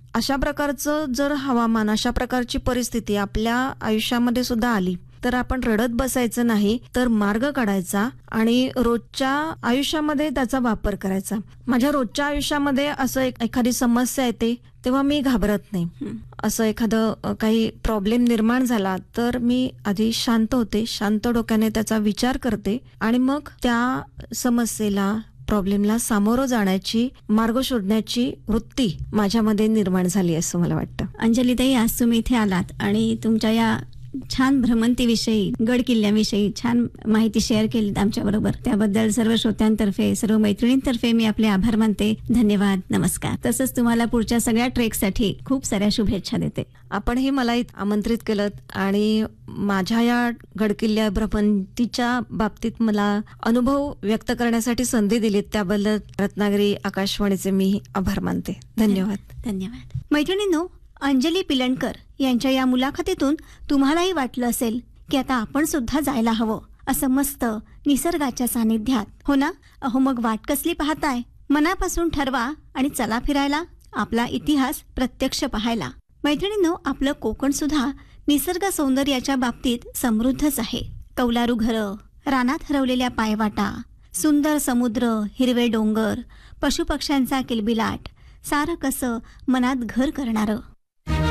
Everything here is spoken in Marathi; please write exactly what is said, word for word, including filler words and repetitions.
अशा प्रकारचं जर हवामान, अशा प्रकारची परिस्थिती आपल्या आयुष्यामध्ये सुद्धा आली तर आपण रडत बसायचं नाही, तर मार्ग काढायचा आणि रोजच्या आयुष्यामध्ये त्याचा वापर करायचा. माझ्या रोजच्या आयुष्यामध्ये असं एक एखादी समस्या येते तेव्हा मी घाबरत नाही. असं एखादं काही प्रॉब्लेम निर्माण झाला तर मी आधी शांत होते, शांत डोक्याने त्याचा विचार करते आणि मग त्या समस्येला, प्रॉब्लेमला सामोरं जाण्याची, मार्ग शोधण्याची वृत्ती माझ्यामध्ये निर्माण झाली असं मला वाटतं. अंजलीताई, आज तुम्ही इथे आलात आणि तुमच्या या छान भ्रमंतीविषयी, गड किल्ल्याविषयी छान माहिती शेअर केली आमच्या बरोबर. त्याबद्दल सर्व श्रोत्यांतर्फे, सर्व मैत्रिणींतर्फे मी आपले आभार मानते. धन्यवाद, नमस्कार. तसंच तुम्हाला पुढच्या सगळ्या ट्रेकसाठी खूप साऱ्या शुभेच्छा देते. आपणही मला इथं आमंत्रित केलं आणि माझ्या या गडकिल्ल्या भ्रमंतीच्या बाबतीत मला अनुभव व्यक्त करण्यासाठी संधी दिली, त्याबद्दल रत्नागिरी आकाशवाणीचे मी आभार मानते. धन्यवाद. धन्यवाद. मैत्रिणींनो, अंजली पिलणकर यांच्या या मुलाखतीतून तुम्हालाही वाटलं असेल की आता आपण सुद्धा जायला हवं असं मस्त निसर्गाच्या सानिध्यात, हो ना? अहो मग वाट कसली पाहताय? मनापासून ठरवा आणि चला फिरायला, आपला इतिहास प्रत्यक्ष पाहायला. मैत्रिणींनो, आपलं कोकण सुद्धा निसर्ग सौंदर्याच्या बाबतीत समृद्धच आहे. कौलारू घरं, रानात हरवलेल्या पायवाटा, सुंदर समुद्र, हिरवे डोंगर, पशुपक्ष्यांचा किलबिलाट, सारं कसं मनात घर करणारं.